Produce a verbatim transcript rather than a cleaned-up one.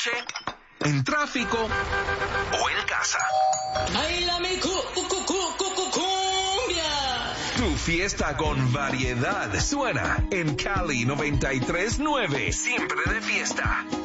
noche, en tráfico o en casa. ¡Baila mi cu, cu, cu, cu, cu, cumbia! Tu fiesta con variedad suena en Cali noventa y tres nueve. Siempre de fiesta.